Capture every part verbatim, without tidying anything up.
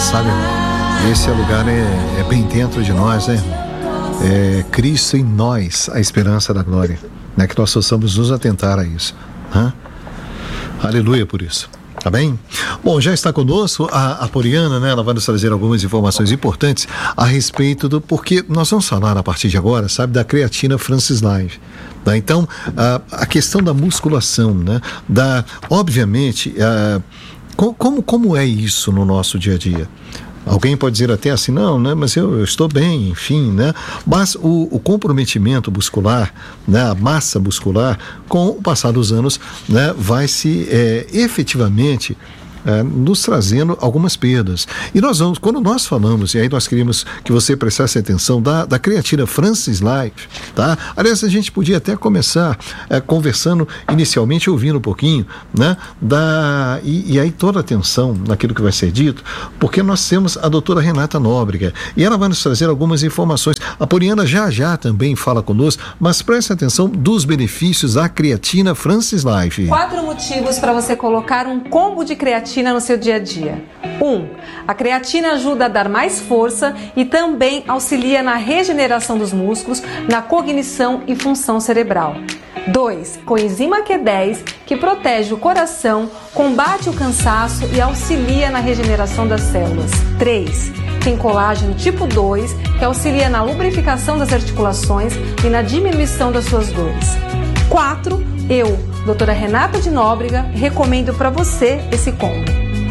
sabe? Esse lugar é, é bem dentro de nós, né? É Cristo em nós, a esperança da glória, né? Que nós possamos nos atentar a isso, né? Aleluia por isso. Tá bem? Bom, já está conosco a, a Poliana, né? Ela vai nos trazer algumas informações importantes a respeito do... Porque nós vamos falar a partir de agora, sabe, da creatina Francis Life. Tá? Então, a, a questão da musculação, né? Da, obviamente, a, como, como é isso no nosso dia a dia? Alguém pode dizer até assim, não, né, mas eu, eu estou bem, enfim, né? Mas o, o comprometimento muscular, né, a massa muscular, com o passar dos anos, né, vai se é, efetivamente é, nos trazendo algumas perdas. E nós vamos, quando nós falamos, e aí nós queríamos que você prestasse atenção da, da creatina Francis Life, tá? Aliás, a gente podia até começar é, conversando inicialmente, ouvindo um pouquinho, né? Da, e, e aí toda a atenção naquilo que vai ser dito, porque nós temos a doutora Renata Nóbrega, e ela vai nos trazer algumas informações. A Poliana já já também fala conosco, mas preste atenção dos benefícios da creatina Francis Life. Quatro motivos para você colocar um combo de creatina no seu dia a dia. Um, a creatina ajuda a dar mais força e também auxilia na regeneração dos músculos, na cognição e função cerebral. Dois, coenzima Q dez, que protege o coração, combate o cansaço e auxilia na regeneração das células. Três, tem colágeno tipo dois, que auxilia na lubrificação das articulações e na diminuição das suas dores. Quatro, eu, doutora Renata de Nóbrega, recomendo para você esse combo.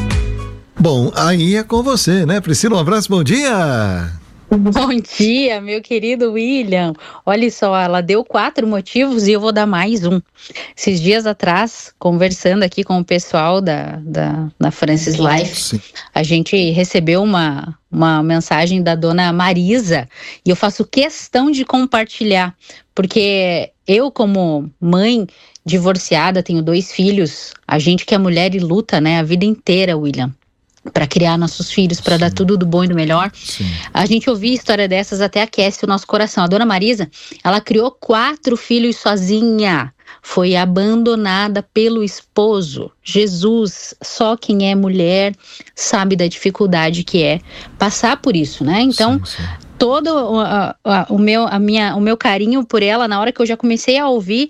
Bom, aí é com você, né, Priscila? Um abraço, bom dia! Bom dia, meu querido William. Olha só, ela deu quatro motivos e eu vou dar mais um. Esses dias atrás, conversando aqui com o pessoal da, da, da Francis Life, Sim. a gente recebeu uma, uma mensagem da dona Marisa e eu faço questão de compartilhar, porque eu, como mãe divorciada, tenho dois filhos, a gente que é mulher e luta, né, a vida inteira, William, para criar nossos filhos, para dar tudo do bom e do melhor. Sim. A gente ouvir história dessas até aquece o nosso coração. A dona Marisa, ela criou quatro filhos sozinha, foi abandonada pelo esposo. Jesus, só quem é mulher sabe da dificuldade que é passar por isso, né? Então, sim, sim. todo a, a, o, meu, a minha, o meu carinho por ela, na hora que eu já comecei a ouvir,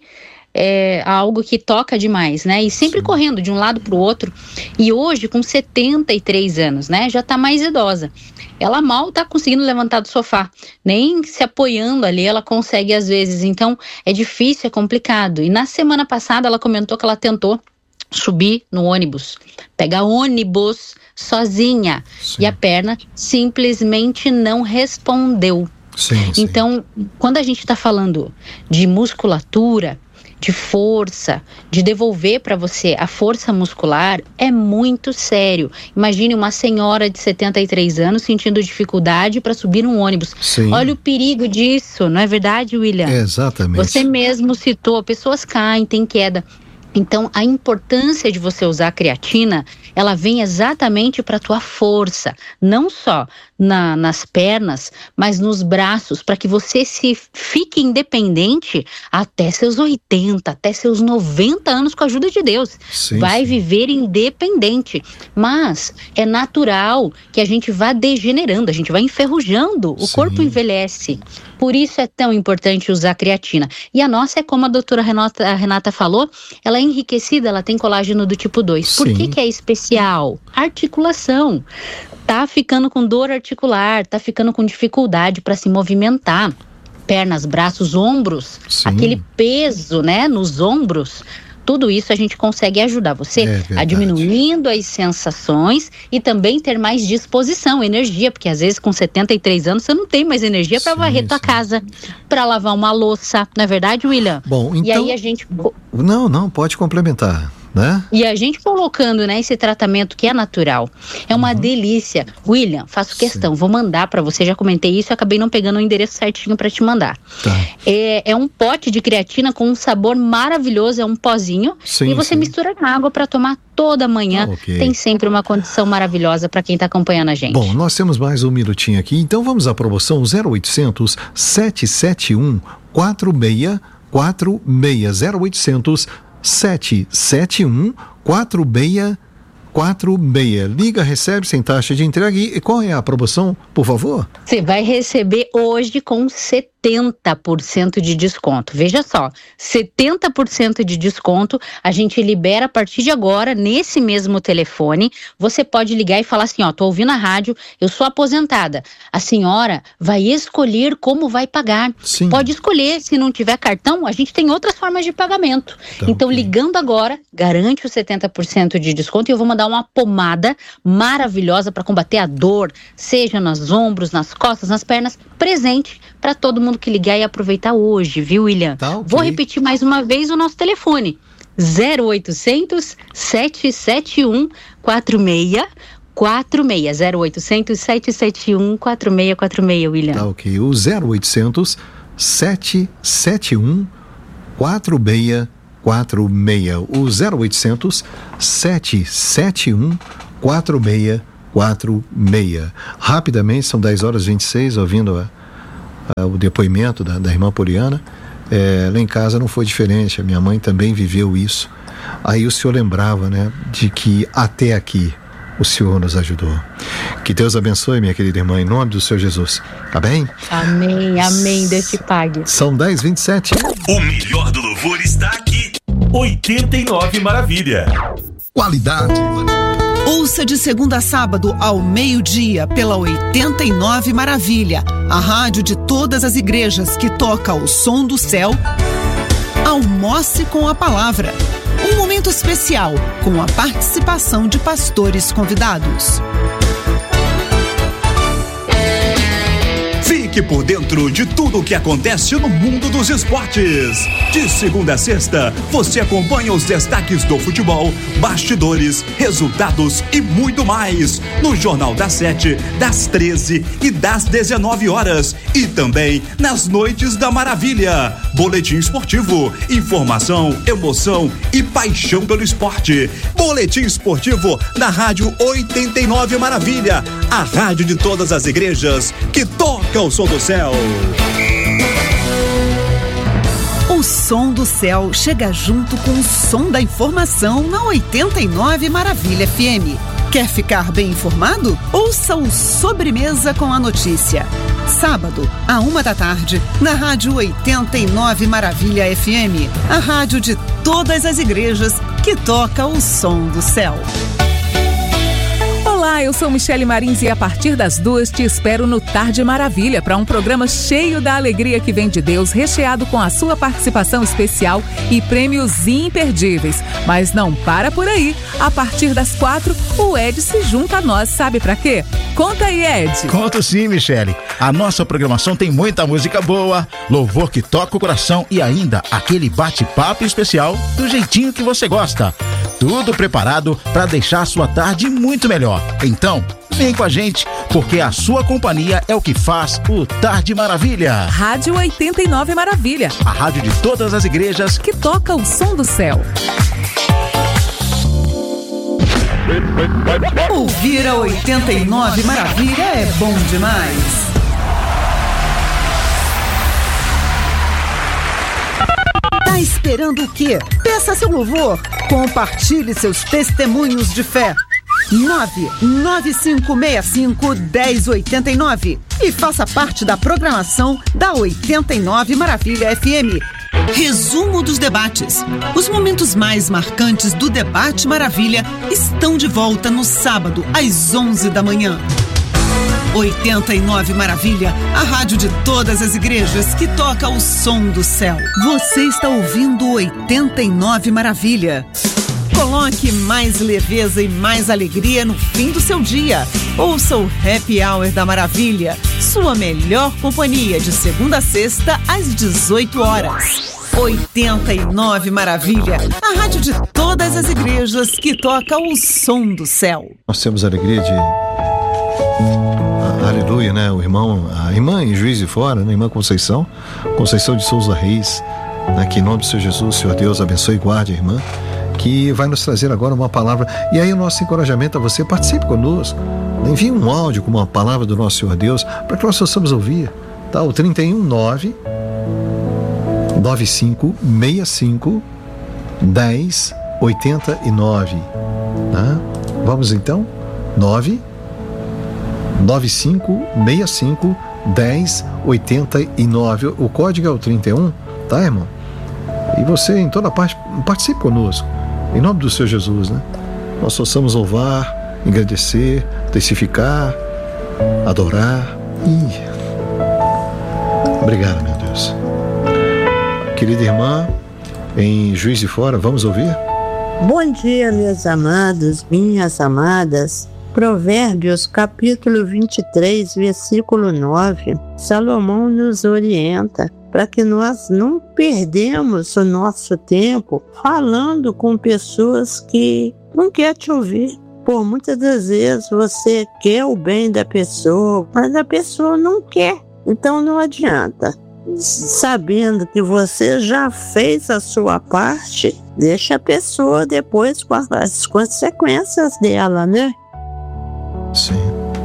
é algo que toca demais, né? E sempre Sim. correndo de um lado para o outro. E hoje, com setenta e três anos, né? Já tá mais idosa. Ela mal tá conseguindo levantar do sofá. Nem se apoiando ali, ela consegue às vezes. Então, é difícil, é complicado. E na semana passada, ela comentou que ela tentou subir no ônibus. Pegar ônibus sozinha. Sim. E a perna simplesmente não respondeu. Sim, sim. Então, quando a gente tá falando de musculatura, de força, de devolver para você a força muscular, é muito sério. Imagine uma senhora de setenta e três anos sentindo dificuldade para subir um ônibus. Sim. Olha o perigo disso, não é verdade, William? É, exatamente. Você mesmo citou, pessoas caem, têm queda. Então, a importância de você usar a creatina, ela vem exatamente para a tua força, não só na, nas pernas, mas nos braços, para que você se fique independente até seus oitenta, até seus noventa anos, com a ajuda de Deus. Sim, vai sim. viver independente. Mas é natural que a gente vá degenerando, a gente vai enferrujando, o sim. corpo envelhece. Por isso é tão importante usar a creatina. E a nossa é como a doutora Renata, a Renata falou, ela é enriquecida, ela tem colágeno do tipo dois. Por que que é especial? Articulação. Tá ficando com dor articular, tá ficando com dificuldade para se movimentar. Pernas, braços, ombros, Sim. aquele peso, né, nos ombros. Tudo isso a gente consegue ajudar você é a diminuindo as sensações e também ter mais disposição, energia, porque às vezes com setenta e três anos você não tem mais energia para varrer sim. tua casa, para lavar uma louça, não é verdade, William? Bom, então... E aí a gente... Não, não, pode complementar. Né? E a gente colocando, né, esse tratamento que é natural, é uma uhum. delícia. William, faço questão, sim. vou mandar para você, já comentei isso, acabei não pegando o endereço certinho para te mandar. Tá. É, é um pote de creatina com um sabor maravilhoso, é um pozinho, sim, e você sim. mistura na água para tomar toda manhã. Ah, okay. Tem sempre uma condição maravilhosa para quem está acompanhando a gente. Bom, nós temos mais um minutinho aqui, então vamos à promoção zero oitocentos, sete sete um, quatro seis quatro seis, zero oitocentos, sete sete um, quatro seis quatro seis. Liga, recebe sem taxa de entrega. E qual é a promoção, por favor? Você vai receber hoje com setenta por cento de desconto. Veja só, setenta por cento de desconto a gente libera a partir de agora nesse mesmo telefone. Você pode ligar e falar assim, ó, tô ouvindo a rádio, eu sou aposentada. A senhora vai escolher como vai pagar. Sim. Pode escolher, se não tiver cartão, a gente tem outras formas de pagamento. Tá, então, okay. Ligando agora, garante os setenta por cento de desconto e eu vou mandar uma pomada maravilhosa para combater a dor, seja nos ombros, nas costas, nas pernas, presente para todo mundo que ligar e aproveitar hoje, viu, William? Tá, okay. Vou repetir mais uma vez o nosso telefone, zero oitocentos, sete sete um, quatro seis quatro seis, zero oitocentos, sete sete um, quatro seis quatro seis, William. Tá, ok, o zero oitocentos, sete sete um, quatro seis quatro seis, o zero oitocentos, sete sete um, quatro seis quatro seis. Rapidamente, são dez horas e vinte e seis, ouvindo a o depoimento da, da irmã Poliana. É, lá em casa não foi diferente, a minha mãe também viveu isso. Aí o senhor lembrava, né, de que até aqui o senhor nos ajudou. Que Deus abençoe, minha querida irmã, em nome do Senhor Jesus, tá bem? Amém, amém, Deus te pague. São dez e vinte e sete. O melhor do louvor está aqui. oitenta e nove Maravilha. Qualidade. Ouça de segunda a sábado ao meio-dia pela oitenta e nove Maravilha, a rádio de todas as igrejas que toca o som do céu. Almoce com a palavra. Um momento especial com a participação de pastores convidados. Fique por dentro de tudo o que acontece no mundo dos esportes. De segunda a sexta, você acompanha os destaques do futebol, bastidores, resultados e muito mais no Jornal das Sete, das treze e das dezenove horas. E também nas Noites da Maravilha. Boletim esportivo, informação, emoção e paixão pelo esporte. Boletim esportivo na Rádio oitenta e nove Maravilha, a rádio de todas as igrejas que toca o som do céu. O som do céu chega junto com o som da informação na oitenta e nove Maravilha F M. Quer ficar bem informado? Ouça o Sobremesa com a Notícia. Sábado, à uma da tarde, na Rádio oitenta e nove Maravilha F M, a rádio de todas as igrejas que toca o som do céu. Olá, eu sou Michele Marins e a partir das duas te espero no Tarde Maravilha para um programa cheio da alegria que vem de Deus, recheado com a sua participação especial e prêmios imperdíveis. Mas não para por aí. A partir das quatro, o Ed se junta a nós. Sabe pra quê? Conta aí, Ed. Conto sim, Michele. A nossa programação tem muita música boa, louvor que toca o coração e ainda aquele bate-papo especial do jeitinho que você gosta. Tudo preparado para deixar a sua tarde muito melhor. Então, vem com a gente, porque a sua companhia é o que faz o Tarde Maravilha. Rádio oitenta e nove Maravilha. A rádio de todas as igrejas que toca o som do céu. Ouvir a oitenta e nove Maravilha é bom demais. Tá esperando o quê? Peça seu louvor. Compartilhe seus testemunhos de fé. nove nove cinco seis cinco, um zero oito nove e faça parte da programação da oitenta e nove Maravilha F M. Resumo dos debates. Os momentos mais marcantes do Debate Maravilha estão de volta no sábado, às onze da manhã. oitenta e nove Maravilha, a rádio de todas as igrejas que toca o som do céu. Você está ouvindo oitenta e nove Maravilha. Coloque mais leveza e mais alegria no fim do seu dia. Ouça o Happy Hour da Maravilha, sua melhor companhia de segunda a sexta às dezoito horas. oitenta e nove Maravilha, a rádio de todas as igrejas que toca o som do céu. Nós temos a alegria de... Aleluia, né? O irmão, a irmã em Juiz de Fora, né? Irmã Conceição, Conceição de Souza Reis, né? Que em nome do Senhor Jesus, Senhor Deus, abençoe e guarde a irmã, que vai nos trazer agora uma palavra. E aí o nosso encorajamento a você, participe conosco, envie um áudio com uma palavra do nosso Senhor Deus, para que nós possamos ouvir, tá? O trinta e um, nove nove cinco seis cinco, um zero oito nove, tá? Vamos então? nove nove cinco seis cinco um zero oito nove. O código é o trinta e um, tá, irmão? E você, em toda parte, participe conosco. Em nome do Senhor Jesus, né? Nós possamos louvar, agradecer, testificar, adorar. Ih. Obrigado, meu Deus. Querida irmã, em Juiz de Fora, vamos ouvir? Bom dia, meus amados, minhas amadas. Provérbios, capítulo vinte e três, versículo nove. Salomão nos orienta para que nós não perdemos o nosso tempo falando com pessoas que não querem te ouvir. Por muitas das vezes você quer o bem da pessoa, mas a pessoa não quer. Então não adianta. Sabendo que você já fez a sua parte, deixa a pessoa depois com as consequências dela, né? Sim.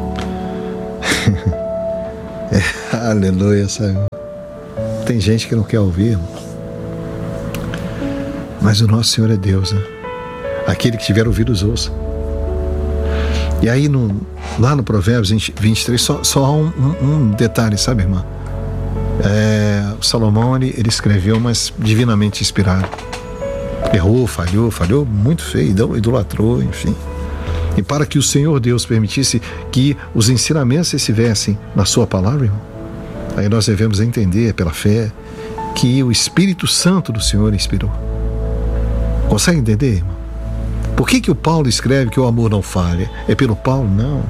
É, aleluia, sabe? Tem gente que não quer ouvir, mas o nosso Senhor é Deus, né? Aquele que tiver ouvidos ouça. E aí no, lá no Provérbios vinte e três só, só há um, um, um detalhe, sabe, irmã? É, o Salomão ele, ele escreveu, mas divinamente inspirado. Errou, falhou, falhou muito feio, idolatrou, enfim. E para que o Senhor Deus permitisse que os ensinamentos estivessem na sua palavra, irmão, aí nós devemos entender pela fé que o Espírito Santo do Senhor inspirou. Consegue entender, irmão? Por que que o Paulo escreve que o amor não falha? É pelo Paulo? Não.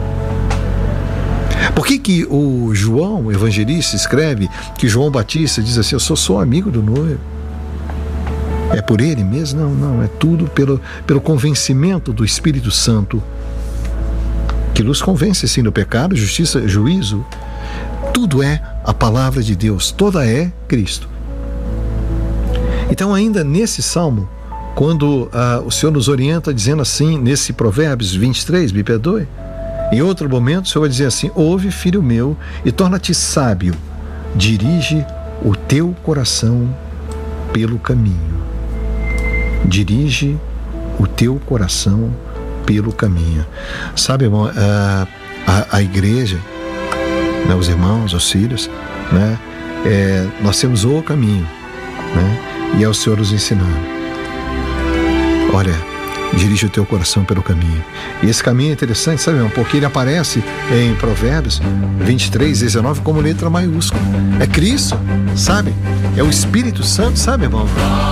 Por que que o João, o evangelista, escreve que João Batista diz assim: eu sou só amigo do noivo? É por ele mesmo? Não, não. É tudo pelo, pelo convencimento do Espírito Santo, que nos convence sim do pecado, justiça, juízo. Tudo é a palavra de Deus, toda é Cristo. Então, ainda nesse salmo, quando ah, o Senhor nos orienta dizendo assim, nesse Provérbios vinte e três, me perdoe, em outro momento o Senhor vai dizer assim: ouve, filho meu, e torna-te sábio, dirige o teu coração pelo caminho. Dirige o teu coração pelo caminho. Sabe, irmão, a, a, a igreja, né, os irmãos, os filhos, né, é, nós temos o caminho, né, e é o Senhor nos ensinando. Olha, dirige o teu coração pelo caminho. E esse caminho é interessante, sabe, irmão, porque ele aparece em Provérbios vinte e três, dezenove como letra maiúscula. É Cristo, sabe? É o Espírito Santo, sabe, irmão?